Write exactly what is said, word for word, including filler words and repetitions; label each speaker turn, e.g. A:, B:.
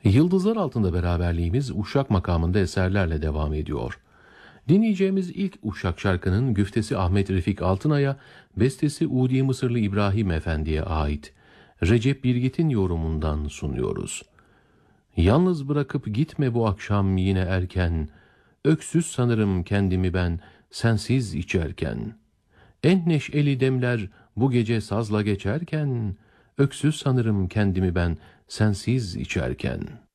A: Yıldızlar altında beraberliğimiz Uşak makamında eserlerle devam ediyor. Dinleyeceğimiz ilk Uşak şarkının güftesi Ahmet Refik Altınay'a, bestesi Udi Mısırlı İbrahim Efendi'ye ait. Recep Birgit'in yorumundan sunuyoruz. Yalnız bırakıp gitme bu akşam yine erken, öksüz sanırım kendimi ben sensiz içerken. En neşeli demler bu gece sazla geçerken, öksüz sanırım kendimi ben sensiz içerken.